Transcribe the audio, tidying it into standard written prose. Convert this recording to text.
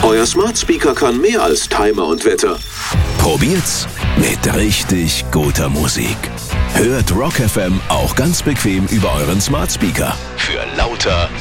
Euer Smart Speaker kann mehr als Timer und Wetter. Probiert's mit richtig guter Musik. Hört Rock FM auch ganz bequem über euren Smart Speaker. Für lauter